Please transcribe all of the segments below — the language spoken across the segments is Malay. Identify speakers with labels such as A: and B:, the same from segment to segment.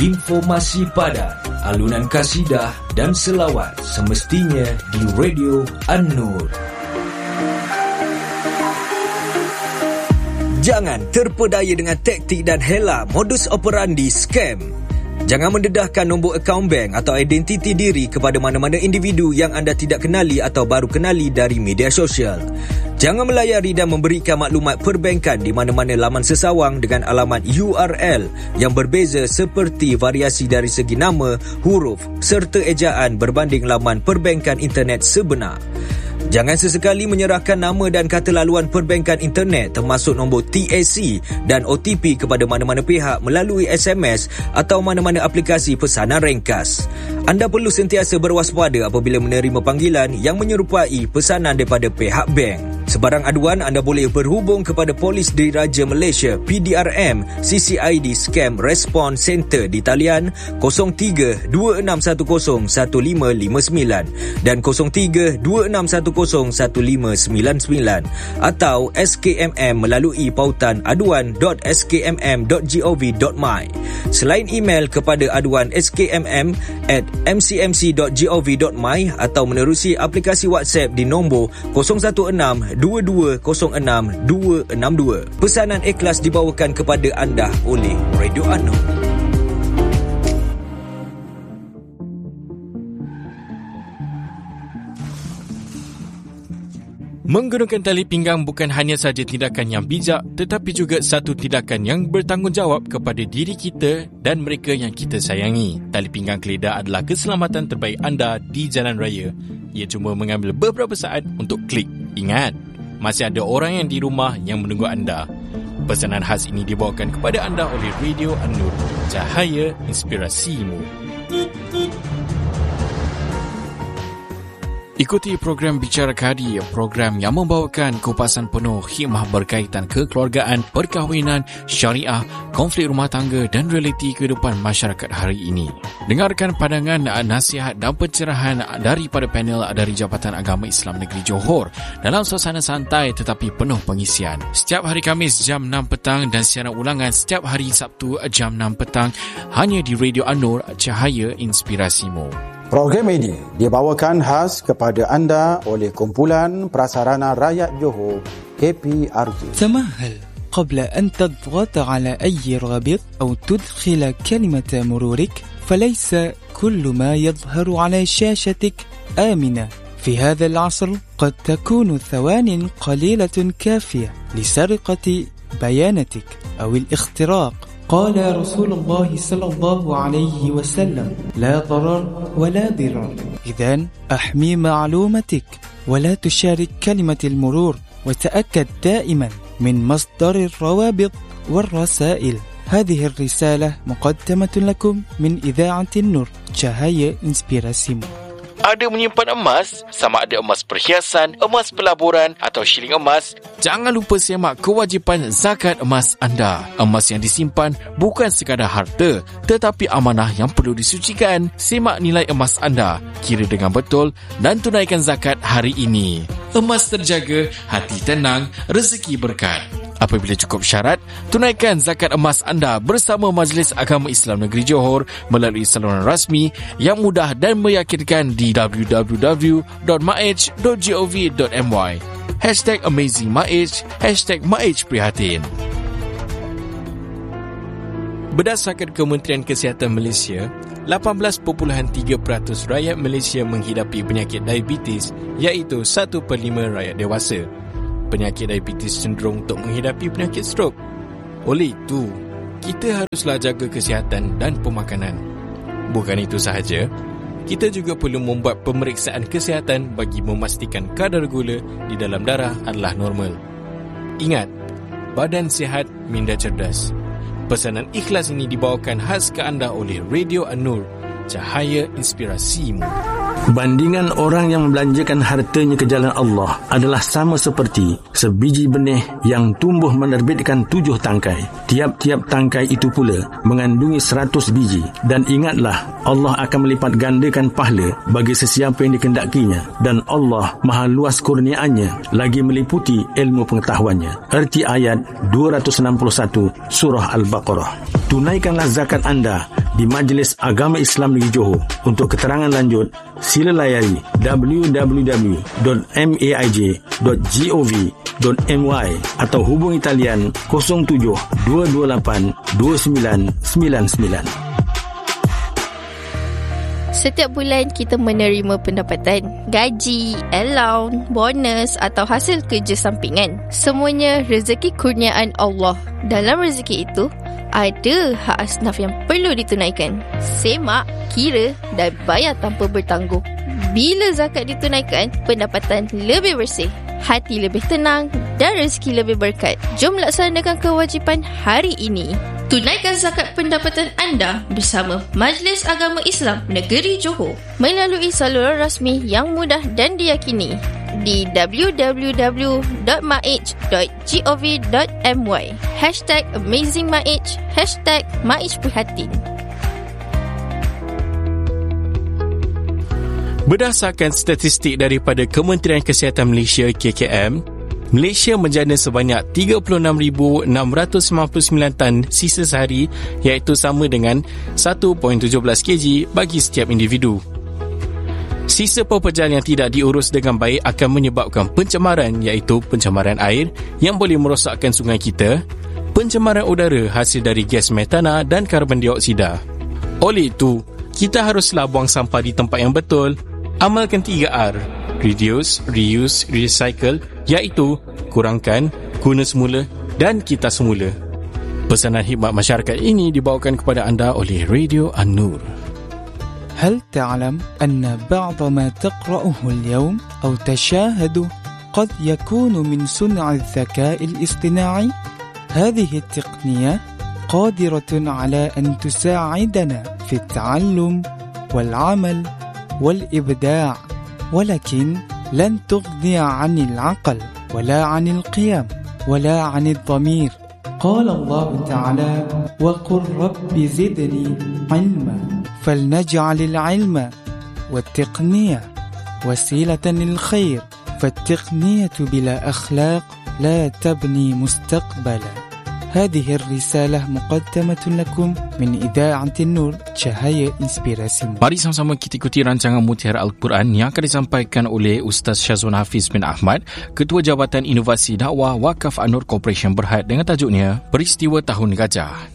A: informasi padat, alunan kasidah dan selawat semestinya di Radio An-Nur.
B: Jangan terpedaya dengan taktik dan hela modus operandi scam. Jangan mendedahkan nombor akaun bank atau identiti diri kepada mana-mana individu yang anda tidak kenali atau baru kenali dari media sosial. Jangan melayari dan memberikan maklumat perbankan di mana-mana laman sesawang dengan alamat URL yang berbeza seperti variasi dari segi nama, huruf serta ejaan berbanding laman perbankan internet sebenar. Jangan sesekali menyerahkan nama dan kata laluan perbankan internet termasuk nombor TAC dan OTP kepada mana-mana pihak melalui SMS atau mana-mana aplikasi pesanan ringkas. Anda perlu sentiasa berwaspada apabila menerima panggilan yang menyerupai pesanan daripada pihak bank. Sebarang aduan anda boleh berhubung kepada Polis Diraja Malaysia PDRM CCID Scam Response Center di talian 03-2610-1559 dan 03-2610-1599 atau SKMM melalui pautan aduan.skmm.gov.my. Selain email kepada aduan skmm@mcmc.gov.my atau menerusi aplikasi WhatsApp di nombor 016-2206-262. Pesanan ikhlas dibawakan kepada anda oleh Radio An-Nur.
C: Menggunakan tali pinggang bukan hanya saja tindakan yang bijak, tetapi juga satu tindakan yang bertanggungjawab kepada diri kita dan mereka yang kita sayangi. Tali pinggang keledar adalah keselamatan terbaik anda di jalan raya. Ia cuma mengambil beberapa saat untuk klik. Ingat, masih ada orang yang di rumah yang menunggu anda. Pesanan khas ini dibawakan kepada anda oleh Radio An-Nur, cahaya inspirasimu. Ikuti program Bicara Kadi, program yang membawakan kupasan penuh hikmah berkaitan kekeluargaan, perkahwinan, syariah, konflik rumah tangga dan realiti kehidupan masyarakat hari ini. Dengarkan pandangan, nasihat dan pencerahan daripada panel dari Jabatan Agama Islam Negeri Johor dalam suasana santai tetapi penuh pengisian. Setiap hari Khamis jam 6 petang dan siaran ulangan setiap hari Sabtu jam 6 petang hanya di Radio An-Nur, cahaya inspirasimu.
D: Program ini dibawakan khas kepada anda oleh Kumpulan Prasarana Rakyat Johor KPRJ.
E: تمهل قبل أن تضغط على أي رابط أو تدخل كلمة مرورك، فليس كل ما يظهر على شاشتك آمنة. في هذا العصر قد تكون ثوان قليلة كافية لسرقة بياناتك أو الاختراق. قال رسول الله صلى الله عليه وسلم: لا ضرر ولا ضرار. إذن أحمي معلومتك ولا تشارك كلمة المرور، وتأكد دائما من مصدر الروابط والرسائل. هذه الرسالة مقدمة لكم من إذاعة النور، cahaya inspirasimu.
C: Ada menyimpan emas, sama ada emas perhiasan, emas pelaburan atau shilling emas, jangan lupa semak kewajipan zakat emas anda. Emas yang disimpan bukan sekadar harta, tetapi amanah yang perlu disucikan. Semak nilai emas anda, kira dengan betul dan tunaikan zakat hari ini. Emas terjaga, hati tenang, rezeki berkat. Apabila cukup syarat, tunaikan zakat emas anda bersama Majlis Agama Islam Negeri Johor melalui saluran rasmi yang mudah dan meyakinkan di www.maij.gov.my. #AmazingMaij, #MaijPrihatin. Berdasarkan Kementerian Kesihatan Malaysia, 18.3% rakyat Malaysia menghidapi penyakit diabetes, iaitu 1/5 rakyat dewasa. Penyakit diabetes cenderung untuk menghidapi penyakit strok. Oleh itu, kita haruslah jaga kesihatan dan pemakanan. Bukan itu sahaja, kita juga perlu membuat pemeriksaan kesihatan bagi memastikan kadar gula di dalam darah adalah normal. Ingat, badan sihat, minda cerdas. Pesanan ikhlas ini dibawakan khas ke anda oleh Radio An-Nur, cahaya inspirasimu.
F: Bandingan orang yang membelanjakan hartanya ke jalan Allah adalah sama seperti sebiji benih yang tumbuh menerbitkan 7 tangkai. Tiap-tiap tangkai itu pula mengandungi 100 biji. Dan ingatlah, Allah akan melipat gandakan pahala bagi sesiapa yang dikehendakinya. Dan Allah maha luas kurniaannya, lagi meliputi ilmu pengetahuannya. Erti ayat 261 Surah Al-Baqarah. Tunaikanlah zakat anda di Majlis Agama Islam Negeri Johor. Untuk keterangan lanjut, sila layari www.maij.gov.my atau hubungi talian 07-228-2999.
G: Setiap bulan kita menerima pendapatan, gaji, allowance, bonus atau hasil kerja sampingan. Semuanya rezeki kurniaan Allah. Dalam rezeki itu, ada hak asnaf yang perlu ditunaikan. Semak, kira dan bayar tanpa bertangguh. Bila zakat ditunaikan, pendapatan lebih bersih, hati lebih tenang dan rezeki lebih berkat. Jom laksanakan kewajipan hari ini. Tunaikan zakat pendapatan anda bersama Majlis Agama Islam Negeri Johor melalui saluran rasmi yang mudah dan diyakini di www.maij.gov.my #AmazingMaij #MaijPrihatin.
C: Berdasarkan statistik daripada Kementerian Kesihatan Malaysia KKM, Malaysia menjana sebanyak 36,699 tan sisa sehari, iaitu sama dengan 1.17 kg bagi setiap individu. Sisa pekerjaan yang tidak diurus dengan baik akan menyebabkan pencemaran, iaitu pencemaran air yang boleh merosakkan sungai kita, pencemaran udara hasil dari gas metana dan karbon dioksida. Oleh itu, kita haruslah buang sampah di tempat yang betul. Amalkan 3R: reduce, reuse, recycle, iaitu kurangkan, guna semula dan kita semula. Pesanan khidmat masyarakat ini dibawakan kepada anda oleh Radio An-Nur.
E: هل تعلم أن بعض ما تقرأه اليوم أو تشاهده قد يكون من صنع الذكاء الاصطناعي؟ هذه التقنية قادرة على أن تساعدنا في التعلم والعمل والإبداع، ولكن لن تغني عن العقل ولا عن القيم ولا عن الضمير. قال الله تعالى: وقل رب زدني علما. فلنجعل العلم والتقنية وسيلة للخير، فالتقنية بلا أخلاق لا تبني مستقبلا. هذه الرسالة مقدمة لكم من إذاعة النور، cahaya inspirasi.
C: Mari sama-sama kita ikuti rancangan Mutiara Al-Quran yang akan disampaikan oleh Ustaz Syazwan Hafiz bin Ahmad, Ketua Jabatan Inovasi Dakwah Wakaf An-Nur Corporation Berhad, dengan tajuknya Peristiwa Tahun Gajah.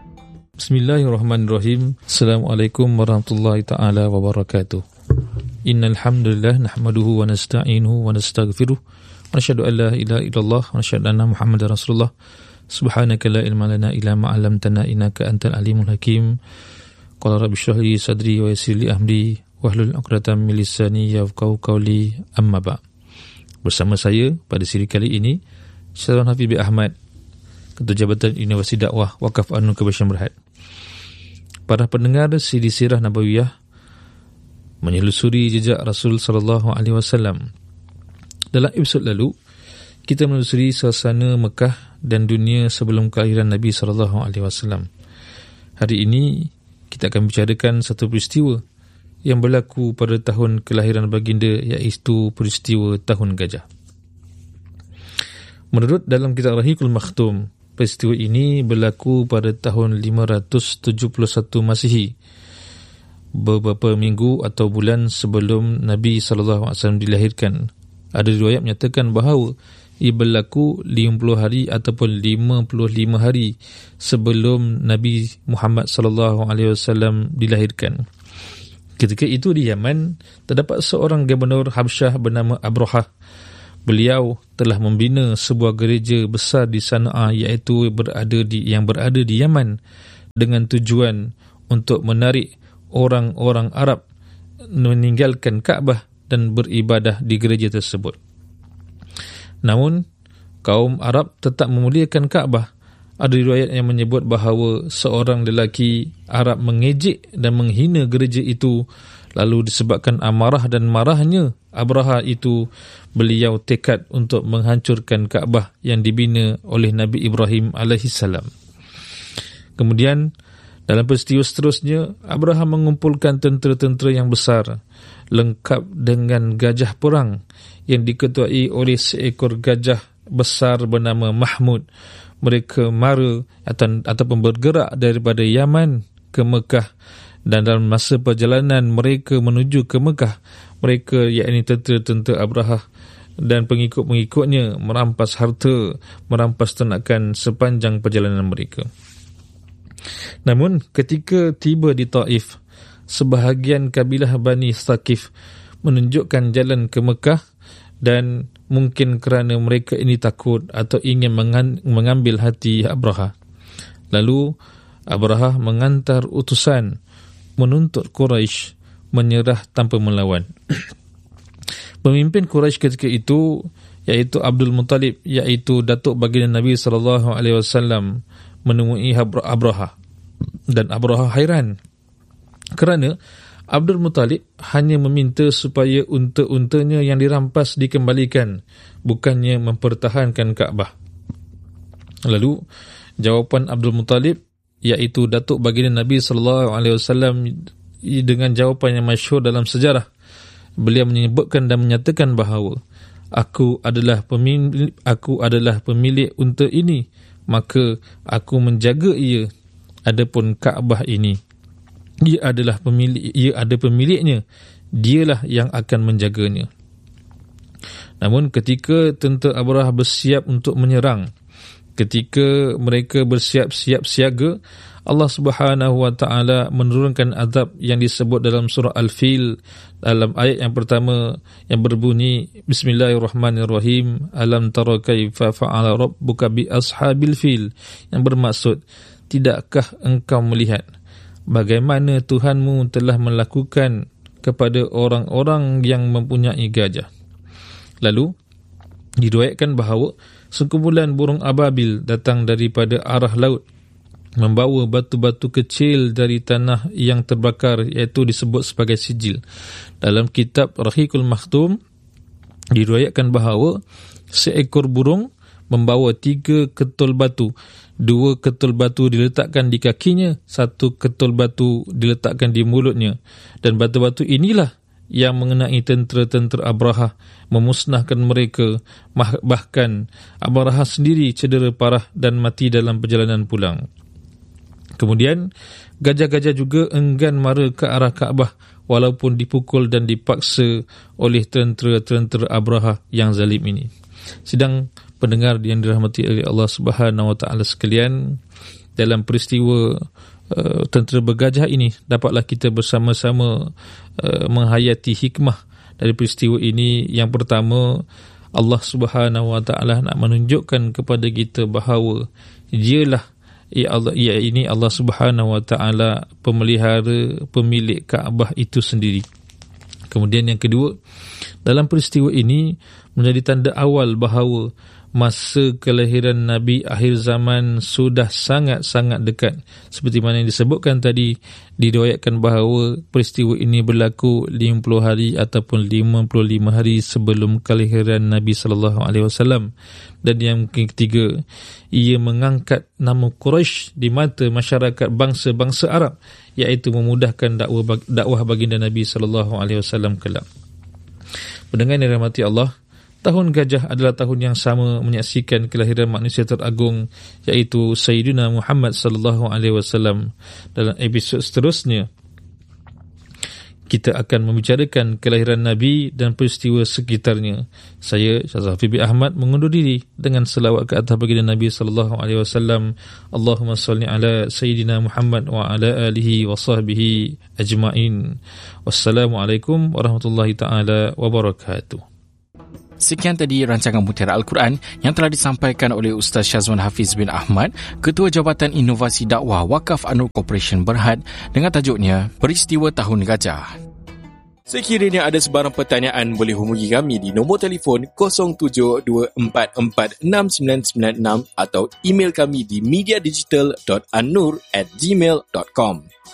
H: Bismillahirrahmanirrahim. Assalamualaikum warahmatullahi taala wabarakatuh. Innal hamdalillah nahmaduhu wa nasta'inuhu wa nastaghfiruh wa nashhadu an la ilaha illallah wa nashhadu anna Muhammadar Rasulullah. Subhanaka la ilma lana illa ma 'allamtana innaka antal alimul hakim. Qala rabbi shrah li sadri wa yassir li amri wahlul 'uqdatam min lisani yafqahu qawli. Amma ba'. Bersama saya pada siri kali ini Syazwan Hafiz bin Ahmad, Ketua Jabatan Inovasi Dakwah Wakaf An-Nur Corporation Berhad. Para pendengar siri sirah Nabawiyah, menyelusuri jejak Rasul sallallahu alaihi wasallam. Dalam episod lalu kita menelusuri suasana Mekah dan dunia sebelum kelahiran Nabi SAW. Hari ini kita akan bicarakan satu peristiwa yang berlaku pada tahun kelahiran baginda, iaitu peristiwa Tahun Gajah. Menurut dalam kitab Rahiqul Makhtum, peristiwa ini berlaku pada tahun 571 Masihi, beberapa minggu atau bulan sebelum Nabi SAW dilahirkan. Ada riwayat menyatakan bahawa ia berlaku 50 hari ataupun 55 hari sebelum Nabi Muhammad SAW dilahirkan. Ketika itu di Yaman, terdapat seorang gubernur Habsyah bernama Abrahah. Beliau telah membina sebuah gereja besar di Sana'a, iaitu yang berada di Yaman, dengan tujuan untuk menarik orang-orang Arab meninggalkan Kaabah dan beribadah di gereja tersebut. Namun, kaum Arab tetap memuliakan Kaabah. Ada riwayat yang menyebut bahawa seorang lelaki Arab mengejek dan menghina gereja itu. Lalu disebabkan amarah dan marahnya Abraha itu, beliau tekad untuk menghancurkan Kaabah yang dibina oleh Nabi Ibrahim AS. Kemudian, dalam peristiwa seterusnya, Abraha mengumpulkan tentera-tentera yang besar, lengkap dengan gajah perang yang diketuai oleh seekor gajah besar bernama Mahmud. Mereka mara ataupun bergerak daripada Yaman ke Mekah, dan dalam masa perjalanan mereka menuju ke Mekah, mereka yakni tentera-tentera Abrahah dan pengikut-pengikutnya merampas harta, merampas ternakan sepanjang perjalanan mereka. Namun ketika tiba di Taif, sebahagian kabilah Bani Thaqif menunjukkan jalan ke Mekah, dan mungkin kerana mereka ini takut atau ingin mengambil hati Abrahah. Lalu Abrahah mengantar utusan menuntut Quraisy menyerah tanpa melawan. Pemimpin Quraisy ketika itu iaitu Abdul Muttalib, iaitu datuk baginda Nabi SAW, menemui Abrahah, dan Abrahah hairan kerana Abdul Muttalib hanya meminta supaya unta-untanya yang dirampas dikembalikan, bukannya mempertahankan Kaabah. Lalu jawapan Abdul Muttalib, iaitu datuk baginda Nabi SAW, dengan jawapan yang masyhur dalam sejarah. Beliau menyebutkan dan menyatakan bahawa aku adalah pemilik unta ini, maka aku menjaga ia. Adapun Kaabah ini, ia ada pemiliknya, dialah yang akan menjaganya. Namun ketika tentera Abrahah bersiap untuk menyerang, ketika mereka bersiap-siap siaga, Allah Subhanahu wa taala menurunkan azab yang disebut dalam surah Al-Fil dalam ayat yang pertama yang berbunyi Bismillahirrahmanirrahim, alam tara kaifa fa'ala rabbuka bi ashabil fil, yang bermaksud, tidakkah engkau melihat bagaimana Tuhanmu telah melakukan kepada orang-orang yang mempunyai gajah. Lalu diriwayatkan bahawa sekumpulan burung ababil datang daripada arah laut, membawa batu-batu kecil dari tanah yang terbakar, iaitu disebut sebagai sijil. Dalam kitab Rahiqul Makhtum diriwayatkan bahawa seekor burung membawa 3 ketul batu. 2 ketul batu diletakkan di kakinya, 1 ketul batu diletakkan di mulutnya, dan batu-batu inilah yang mengenai tentera-tentera Abrahah, memusnahkan mereka. Bahkan Abrahah sendiri cedera parah dan mati dalam perjalanan pulang. Kemudian gajah-gajah juga enggan mara ke arah Kaabah walaupun dipukul dan dipaksa oleh tentera-tentera Abrahah yang zalim ini. Sedang pendengar yang dirahmati oleh Allah Subhanahu wa taala sekalian, dalam peristiwa tentera bergajah ini dapatlah kita bersama-sama menghayati hikmah dari peristiwa ini. Yang pertama, Allah Subhanahu wa taala nak menunjukkan kepada kita bahawa Allah Subhanahu wa taala pemelihara, pemilik Kaabah itu sendiri. Kemudian yang kedua, dalam peristiwa ini menjadi tanda awal bahawa masa kelahiran Nabi akhir zaman sudah sangat-sangat dekat. Seperti mana yang disebutkan tadi, diriwayatkan bahawa peristiwa ini berlaku 50 hari ataupun 55 hari sebelum kelahiran Nabi SAW. Dan yang ketiga, ia mengangkat nama Quraisy di mata masyarakat bangsa-bangsa Arab, iaitu memudahkan dakwah baginda Nabi SAW kelak. Pendengar yang dirahmati Allah, tahun gajah adalah tahun yang sama menyaksikan kelahiran manusia teragung, iaitu Sayyidina Muhammad sallallahu alaihi wasallam. Dalam episod seterusnya, kita akan membicarakan kelahiran Nabi dan peristiwa sekitarnya. Saya, Syazah Hafibi Ahmad, mengundur diri dengan selawat ke atas baginda Nabi sallallahu alaihi wasallam. Allahumma salli ala Sayyidina Muhammad wa ala alihi wa sahbihi ajma'in. Wassalamualaikum warahmatullahi taala wabarakatuh.
C: Sekian tadi rancangan Mutiara Al-Quran yang telah disampaikan oleh Ustaz Syazwan Hafiz bin Ahmad, Ketua Jabatan Inovasi Dakwah Wakaf An-Nur Corporation Berhad, dengan tajuknya Peristiwa Tahun Gajah. Sekiranya ada sebarang pertanyaan, boleh hubungi kami di nombor telefon 0724469996 atau email kami di mediadigital.annur@gmail.com.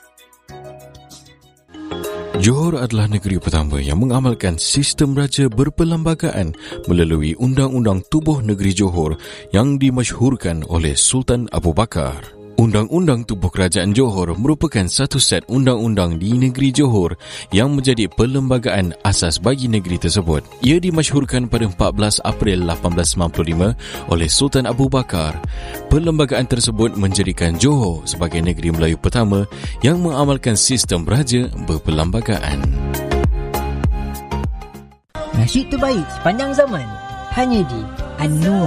C: Johor adalah negeri pertama yang mengamalkan sistem raja berperlembagaan melalui Undang-Undang Tubuh Negeri Johor yang dimasyhurkan oleh Sultan Abu Bakar. Undang-Undang Tubuh Kerajaan Johor merupakan satu set undang-undang di negeri Johor yang menjadi perlembagaan asas bagi negeri tersebut. Ia dimasyhurkan pada 14 April 1895 oleh Sultan Abu Bakar. Perlembagaan tersebut menjadikan Johor sebagai negeri Melayu pertama yang mengamalkan sistem raja berperlembagaan.
I: Nasyid terbaik sepanjang zaman hanya di An-Nur